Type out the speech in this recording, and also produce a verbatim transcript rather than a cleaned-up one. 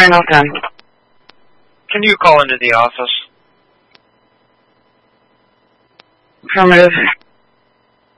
nine oh ten. Can you call into the office? Affirmative.